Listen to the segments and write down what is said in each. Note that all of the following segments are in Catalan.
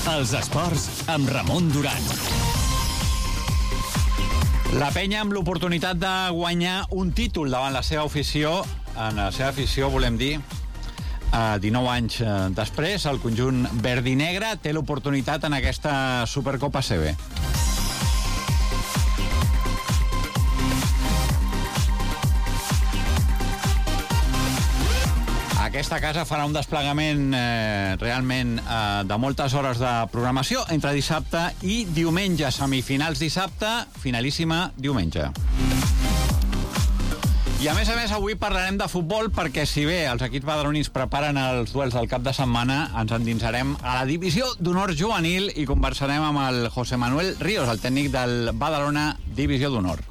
Els esports amb Ramon Duran. La penya amb l'oportunitat de guanyar un títol davant la seva afició. En la seva afició, volem dir, 19 anys després, el conjunt verd i negre té l'oportunitat en aquesta Supercopa CB. Aquesta casa farà un desplegament realment de moltes hores de programació entre dissabte i diumenge. Semifinals dissabte, finalíssima diumenge. I a més, avui parlarem de futbol perquè si bé els equips badalonins preparen els duels del cap de setmana, ens endinsarem a la divisió d'honor juvenil i conversarem amb el José Manuel Ríos, el tècnic del Badalona Divisió d'Honor.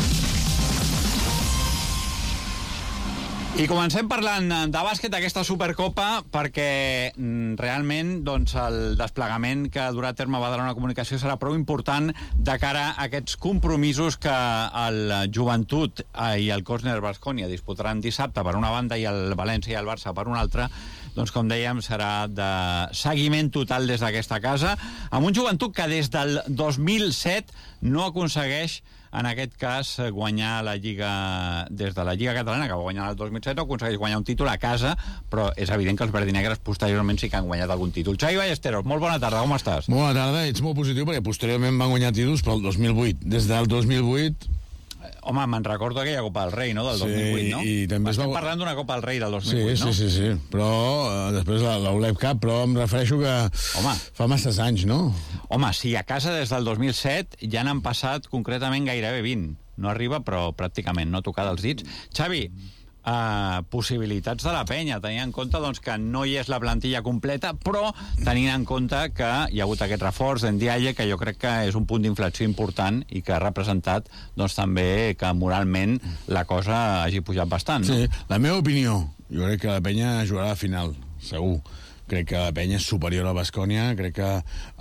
I comencem parlant de bàsquet, aquesta Supercopa, perquè realment doncs, el desplegament que durà a terme Badalona Comunicació serà prou important de cara a aquests compromisos que el Joventut i el Cosner Baskonia disputaran dissabte per una banda i el València i el Barça per una altra. Doncs, com dèiem, serà de seguiment total des d'aquesta casa, amb un Joventut que des del 2007 no aconsegueix, en aquest cas, guanyar la Lliga des de la Lliga Catalana, que va guanyar el 2007, no aconsegueix guanyar un títol a casa, però és evident que els verdinegres posteriorment sí que han guanyat algun títol. Xavi Ballesteros, molt bona tarda, com estàs? Bona tarda, ets molt positiu perquè posteriorment van guanyar títols pel 2008. Des del 2008... Home, me'n recordo aquella Copa del Rei, no?, del 2008, no? I també estem parlant d'una Copa del Rei del 2008, no? Sí, però després la ULEP Cup, però em refereixo que fa masses anys, no? Home, sí, a casa des del 2007 ja n'han passat concretament gairebé 20. No arriba, però pràcticament, no tocar dels dits. Xavi, possibilitats de la penya, tenint en compte doncs, que no hi és la plantilla completa, però tenint en compte que hi ha hagut aquest reforç d'Endiaye, que jo crec que és un punt d'inflexió important i que ha representat doncs, també que moralment la cosa hagi pujat bastant, no? Sí, la meva opinió, jo crec que la penya jugarà a la final, segur. Crec que la penya és superior a Baskonia, crec que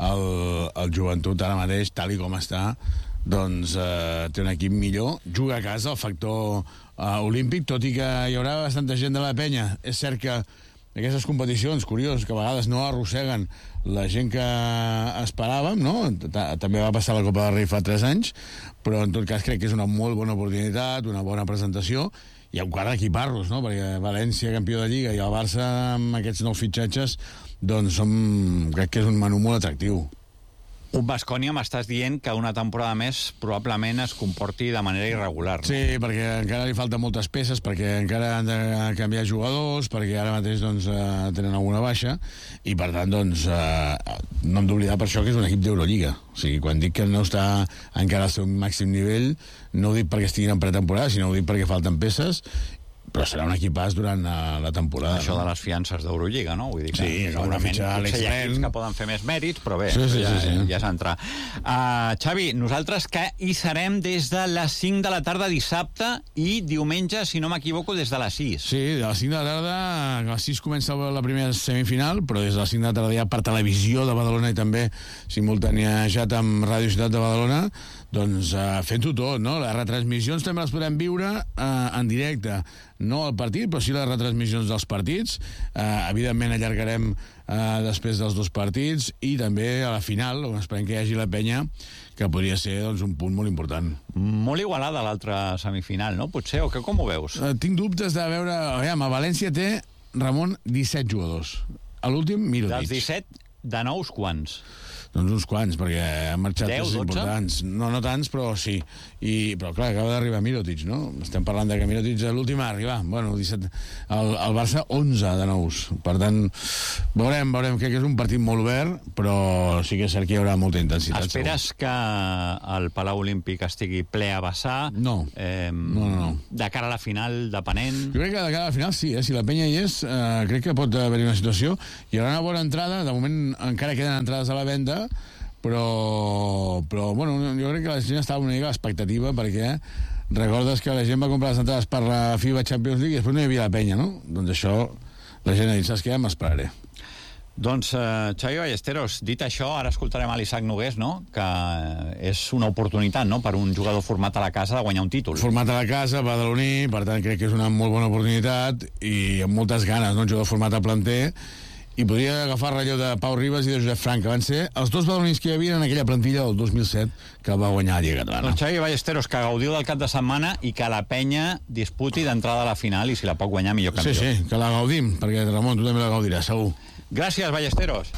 el Joventut ara mateix, tal i com està, doncs té un equip millor, juga a casa, el factor olímpic, tot i que hi haurà bastanta gent de la penya. És cert que aquestes competicions, curiós, que a vegades no arrosseguen la gent que esperàvem, no? També va passar la Copa del Rei fa 3 anys, però en tot cas crec que és una molt bona oportunitat, una bona presentació, i encara equipar-los, no? Perquè València, campió de Lliga, i el Barça, amb aquests nous fitxatges, doncs crec que és un menú molt atractiu. Un Baskonia, m'estàs dient que una temporada més probablement es comporti de manera irregular, no? Sí, perquè encara li falten moltes peces, perquè encara han de canviar jugadors, perquè ara mateix doncs, tenen alguna baixa, i per tant doncs, no hem d'oblidar per això que és un equip d'Eurolliga. O sigui, quan dic que no està encara al seu màxim nivell, no ho dic perquè estiguin en pretemporada, sinó ho dic perquè falten peces, però serà un equipàs durant la temporada. Això de les fiances d'Eurolliga, no? Vull dir que sí, segurament potser hi ha equips que poden fer més mèrits, però bé, sí. Ja és entrar. Xavi, nosaltres que hi serem des de les 5 de la tarda dissabte i diumenge, si no m'equivoco, des de les 6. Sí, de les 5 de la tarda, a les 6 comença la primera semifinal, però des de les 5 de la tarda ja per televisió de Badalona i també simultaniejat amb Ràdio Ciutat de Badalona, doncs fent-ho tot, no? Les retransmissions també les podem viure en directe, no al partit, però sí les retransmissions dels partits. Evidentment allargarem després dels 2 partits i també a la final, on esperem que hi hagi la penya, que podria ser doncs, un punt molt important. Molt igualada l'altra semifinal, no? Potser, o com ho veus? Tinc dubtes de veure... Aviam, a València té, Ramon, 17 jugadors. A l'últim, Mirotic. Dels 17, de nous quants? Doncs uns quants, perquè han marxat 10, 12? Importants. No tants, però sí. Però clar, acaba d'arribar Mirotic, no? Estem parlant de que Mirotic l'últim a arribar. Bueno, 17... El Barça, 11 de nous. Per tant, veurem. Crec que és un partit molt obert, però sí que és cert que hi haurà molta intensitat. Esperes que el Palau Olímpic estigui ple a vessar? No. No. De cara a la final, depenent? Jo crec que de cara a la final sí, si la penya hi és, crec que pot haver-hi una situació. Hi haurà una bona entrada, de moment encara queden entrades a la venda, però bueno, jo crec que la gent estava una mica a l'expectativa, perquè recordes que la gent va comprar les entrades per la FIBA Champions League i després no hi havia la penya, no? Doncs això, la gent ha dit, saps què? M'esperaré. Doncs, Xavi Ballesteros, dit això, ara escoltarem a l'Isaac Nogués, no?, que és una oportunitat, no?, per un jugador format a la casa de guanyar un títol. Format a la casa, badaloní, per tant crec que és una molt bona oportunitat i amb moltes ganes, no?, un jugador format a planter, i podria agafar el relleu de Pau Ribas i de Josep Frank, que van ser els dos badalonins que hi havia en aquella plantilla del 2007 que va guanyar la Lliga Catalana. Doncs Xavi Ballesteros, que gaudiu del cap de setmana i que la penya disputi d'entrada a la final i si la pot guanyar millor campió. Sí, que la gaudim, perquè Ramon, tu també la gaudiràs, segur. Gràcies, Ballesteros.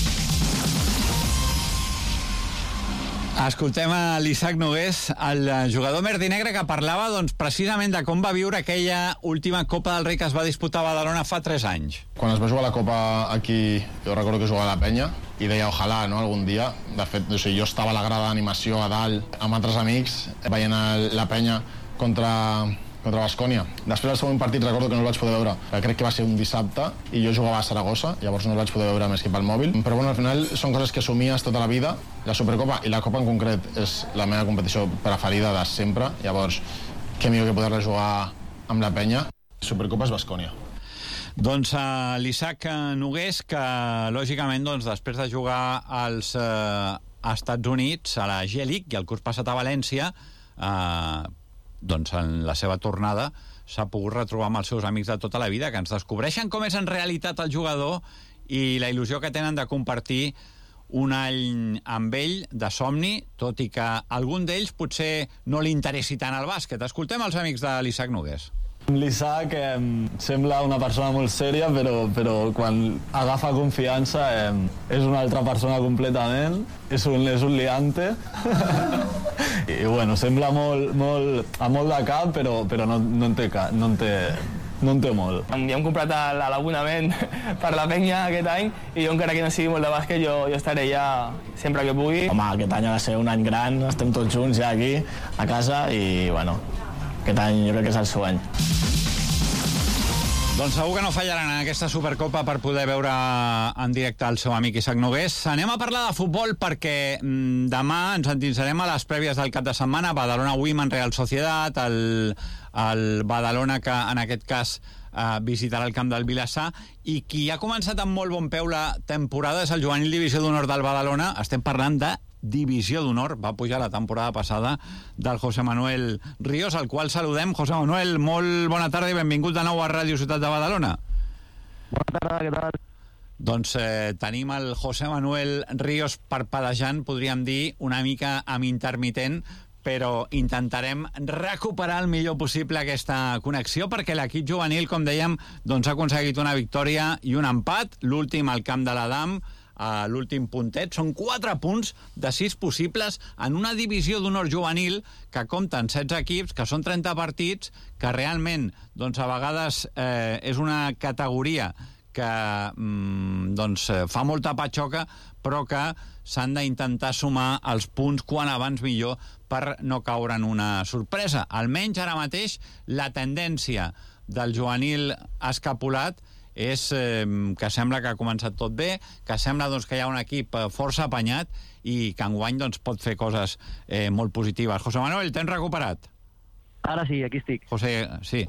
Escoltem a l'Isaac Nogués, el jugador merdinegre, que parlava doncs, precisament de com va viure aquella última Copa del Rei que es va disputar a Badalona fa 3 anys. Quan es va jugar la Copa aquí, jo recordo que jugava a la penya i deia ojalà, no?, algun dia. De fet, o sigui, jo estava a la grada d'animació a dalt amb altres amics veient la penya contra Baskonia. Després del segon partit recordo que no el vaig poder veure. Crec que va ser un dissabte i jo jugava a Saragossa, llavors no el vaig poder veure més que pel mòbil. Però bueno, al final són coses que somies tota la vida. La Supercopa i la Copa en concret és la meva competició preferida de sempre. Llavors, què millor que poder-la jugar amb la penya. Supercopa és Baskonia. Doncs l'Isaac Nogués, que lògicament doncs, després de jugar als Estats Units, a la G-League, i el curs passat a València, doncs en la seva tornada s'ha pogut retrobar amb els seus amics de tota la vida, que ens descobreixen com és en realitat el jugador i la il·lusió que tenen de compartir un any amb ell de somni, tot i que algun d'ells potser no li interessi tant el bàsquet. Escoltem els amics de l'Isaac Nogués. L'Isaac sembla una persona molt sèria, però quan agafa confiança és una altra persona completament, és un liante. I bueno, sembla molt de cap, però no en té molt. Ja hem comprat l'abonament per la penya aquest any i jo, encara que no sigui molt de bàsquet, jo estaré ja sempre que pugui. Home, aquest any ha de ser un any gran, estem tots junts ja aquí, a casa, i bueno, aquest any jo crec que és el seu any. Doncs segur que no fallaran en aquesta Supercopa per poder veure en directe el seu amic Isaac Nogués. Anem a parlar de futbol perquè demà ens endinsarem a les prèvies del cap de setmana. Badalona Women, Real Sociedad, el Badalona, que en aquest cas visitarà el camp del Vilassar, i qui ha començat amb molt bon peu la temporada és el juvenil Divisió d'Honor del Badalona. Estem parlant de Divisió d'Honor, va pujar la temporada passada del José Manuel Ríos, al qual saludem. José Manuel, molt bona tarda i benvingut de nou a Ràdio Ciutat de Badalona. Bona tarda, què tal? Doncs tenim el José Manuel Ríos parpadejant, podríem dir, una mica amb intermitent, però intentarem recuperar el millor possible aquesta connexió, perquè l'equip juvenil, com dèiem, doncs ha aconseguit una victòria i un empat, l'últim al camp de l'Adam, a l'últim puntet. Són 4 punts de 6 possibles en una divisió d'honor juvenil que compten 16 equips, que són 30 partits, que realment doncs, a vegades és una categoria que doncs, fa molta patxoca, però que s'han d'intentar sumar els punts quan abans millor per no caure en una sorpresa. Almenys ara mateix la tendència del juvenil escapulat és que sembla que ha començat tot bé, que sembla doncs, que hi ha un equip força apanyat i que enguany doncs, pot fer coses molt positives. José Manuel, t'hem recuperat? Ara sí, aquí estic. José, sí.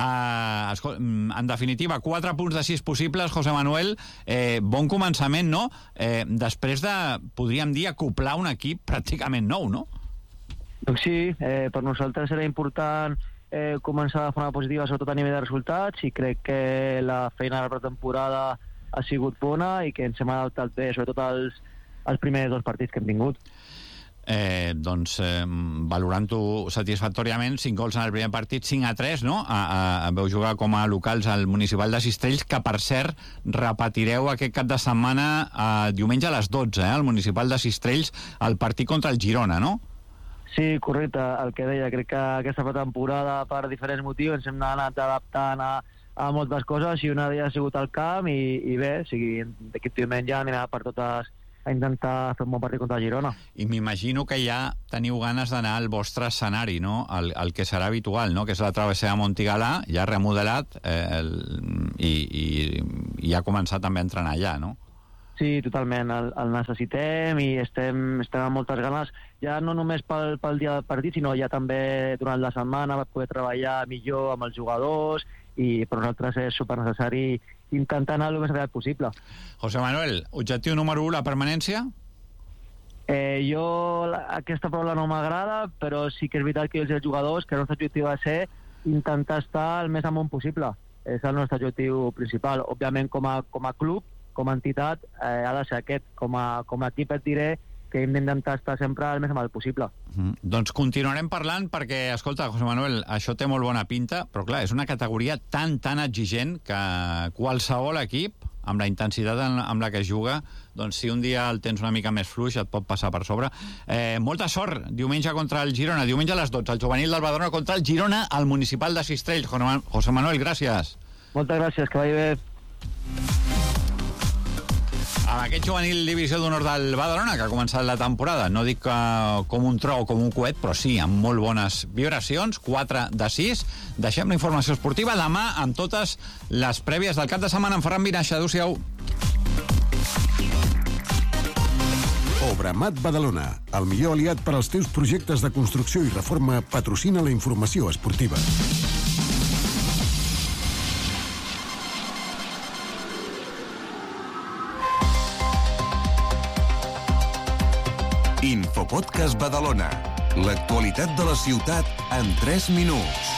En definitiva, 4 punts de 6 possibles, José Manuel. Bon començament, no? Després de, podríem dir, acoplar un equip pràcticament nou, no? Doncs sí, per nosaltres era important començar de forma positiva, sobretot a nivell de resultats, i crec que la feina de la pretemporada ha sigut bona i que ens hem adaptat bé, sobretot als primers 2 partits que hem tingut. Valorant-ho satisfactòriament, 5 gols en el primer partit, 5-3, no? Veu jugar com a locals al Municipal de Sistrells, que per cert repetireu aquest cap de setmana diumenge a les 12, al Municipal de Sistrells, el partit contra el Girona, no? Sí, correcte, el que deia, crec que aquesta pretemporada per diferents motius ens hem anat adaptant a moltes coses i una d'elles ha sigut el camp i bé, o sigui, d'aquest diumenge anirà per totes a intentar fer un bon partit contra el Girona. I m'imagino que ja teniu ganes d'anar al vostre escenari, no? El que serà habitual, no? Que és la travessera de Montigalà, ja remodelat i ha començat també a entrenar allà, no? Sí, totalment, el necessitem i estem amb moltes ganes, ja no només pel dia del partit, sinó ja també durant la setmana per poder treballar millor amb els jugadors, i per nosaltres és supernecessari intentar anar el més aviat possible. José Manuel, objectiu número 1, la permanència? Aquesta paraula no m'agrada, però sí que és veritat que els jugadors, que el nostre objectiu va ser intentar estar el més amunt possible. És el nostre objectiu principal. Òbviament, com a club, com a entitat ha de ser aquest. Com a equip et diré que hem d'intentar estar sempre el més amal possible. Doncs continuarem parlant perquè, escolta, José Manuel, això té molt bona pinta, però clar, és una categoria tan exigent que qualsevol equip, amb la intensitat amb la que es juga, doncs si un dia el tens una mica més fluix et pot passar per sobre. Molta sort, diumenge contra el Girona, diumenge a les 12, el juvenil del Badalona contra el Girona, al municipal de Sistrell. José Manuel, gràcies. Moltes gràcies, que vagi bé. Amb aquest juvenil divisió d'honor del Badalona, que ha començat la temporada, no dic com un tro o com un coet, però sí, amb molt bones vibracions, 4 de 6. Deixem la informació esportiva demà amb totes les prèvies del cap de setmana. En Ferran Vinaixa, adéu-siau. Obramat Badalona, el millor aliat per als teus projectes de construcció i reforma, patrocina la informació esportiva. Infopodcast Badalona. L'actualitat de la ciutat en 3 minuts.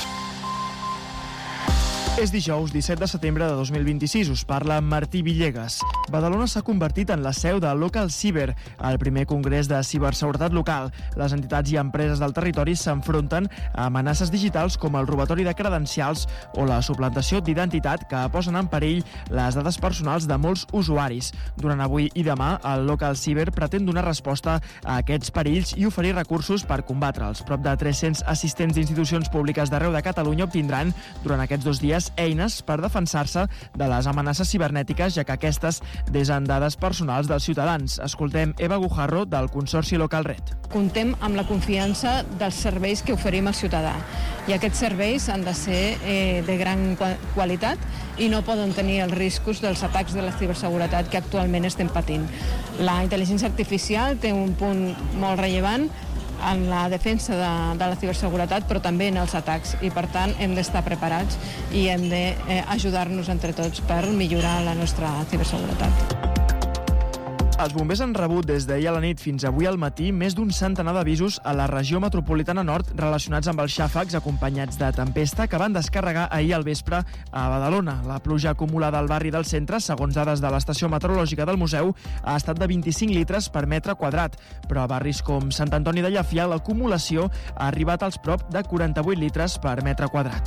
És dijous 17 de setembre de 2026. Us parla Martí Villegas. Badalona s'ha convertit en la seu de Local Cyber, el primer congrés de ciberseguretat local. Les entitats i empreses del territori s'enfronten a amenaces digitals com el robatori de credencials o la suplantació d'identitat que posen en perill les dades personals de molts usuaris. Durant avui i demà, el Local Cyber pretén donar resposta a aquests perills i oferir recursos per combatre'ls. Prop de 300 assistents d'institucions públiques d'arreu de Catalunya obtindran durant aquests 2 dies eines per defensar-se de les amenaces cibernètiques, ja que aquestes desen dades personals dels ciutadans. Escoltem Eva Gujarro, del Consorci Local Red. Contem amb la confiança dels serveis que oferim al ciutadà. I aquests serveis han de ser de gran qualitat i no poden tenir els riscos dels atacs de la ciberseguretat que actualment estem patint. La intel·ligència artificial té un punt molt rellevant en la defensa de la ciberseguretat, però també en els atacs, i per tant hem d'estar preparats i hem d'ajudar-nos entre tots per millorar la nostra ciberseguretat. Els bombers han rebut des d'ahir a la nit fins avui al matí més d'un centenar d'avisos a la regió metropolitana nord relacionats amb els xàfecs acompanyats de tempesta que van descarregar ahir al vespre a Badalona. La pluja acumulada al barri del centre, segons dades de l'estació meteorològica del museu, ha estat de 25 litres per metre quadrat, però a barris com Sant Antoni de Llafia l'acumulació ha arribat als prop de 48 litres per metre quadrat.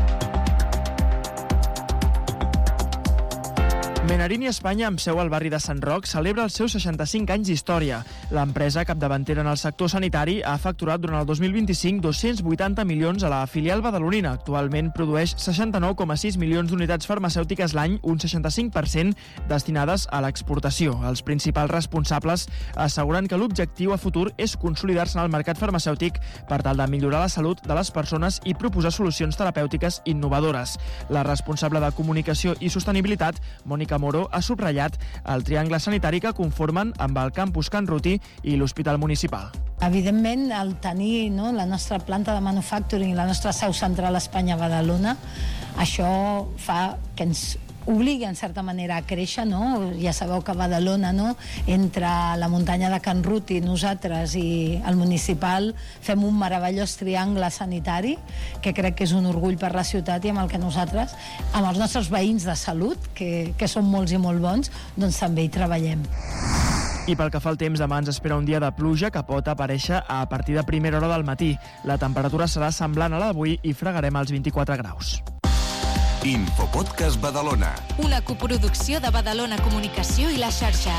Menarini Espanya, amb seu al barri de Sant Roc, celebra els seus 65 anys d'història. L'empresa capdavantera en el sector sanitari ha facturat durant el 2025 280 milions a la filial badalonina. Actualment produeix 69,6 milions d'unitats farmacèutiques l'any, un 65% destinades a l'exportació. Els principals responsables asseguren que l'objectiu a futur és consolidar-se en el mercat farmacèutic per tal de millorar la salut de les persones i proposar solucions terapèutiques innovadores. La responsable de comunicació i sostenibilitat, Mònica Moro, ha subratllat el triangle sanitari que conformen amb el campus Can Ruti i l'Hospital Municipal. Evidentment, el tenir la nostra planta de manufacturing i la nostra seu central a Espanya, Badalona, això fa que ens obligui, en certa manera, a créixer, no? Ja sabeu que Badalona, no? Entre la muntanya de Can Ruti, nosaltres i el municipal, fem un meravellós triangle sanitari, que crec que és un orgull per la ciutat i amb el que nosaltres, amb els nostres veïns de salut, que són molts i molt bons, doncs també hi treballem. I pel que fa al temps, demà ens espera un dia de pluja que pot aparèixer a partir de primera hora del matí. La temperatura serà semblant a la d'avui i fregarem els 24 graus. Infopodcast Badalona. Una coproducció de Badalona Comunicació i la xarxa.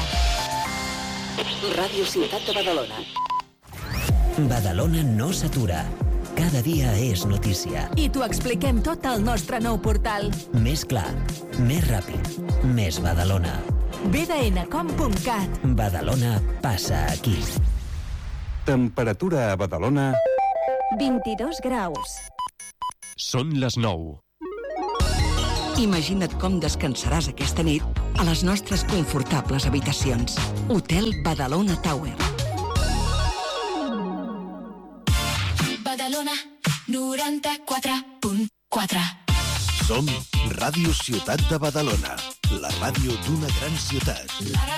Ràdio Ciutat de Badalona. Badalona no s'atura. Cada dia és notícia. I t'ho expliquem tot al nostre nou portal. Més clar, més ràpid, més Badalona. bdncom.cat. Badalona passa aquí. Temperatura a Badalona... 22 graus. Són les 9. Imagina't com descansaràs aquesta nit a les nostres confortables habitacions. Hotel Badalona Tower. Badalona 94.4. Som Ràdio Ciutat de Badalona, la ràdio d'una gran ciutat.